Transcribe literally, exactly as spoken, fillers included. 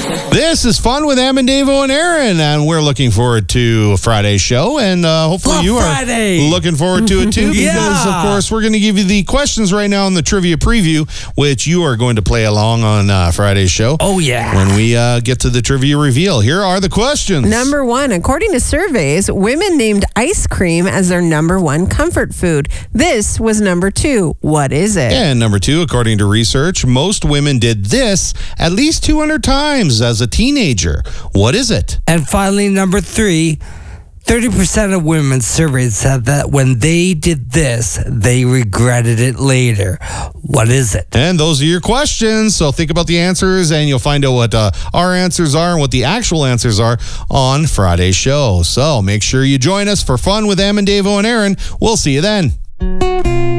This is Fun with Em and Davo and Aaron, and we're looking forward to Friday's show, and uh, hopefully Love you are Friday. looking forward to it too, because Yeah. of course we're going to give you the questions right now in the trivia preview, which you are going to play along on uh, Friday's show. Oh, yeah. When we uh, get to the trivia reveal. Here are the questions. Number one, according to surveys, women named ice cream as their number one comfort food. This was number two. What is it? And number two, according to research, most women did this at least two hundred times as a teenager. What is it? And finally, number three, thirty percent of women surveyed said that when they did this, they regretted it later. What is it? And those are your questions. So think about the answers, and you'll find out what uh, our answers are and what the actual answers are on Friday's show. So make sure you join us for Fun with Em and Davo and Aaron. We'll see you then.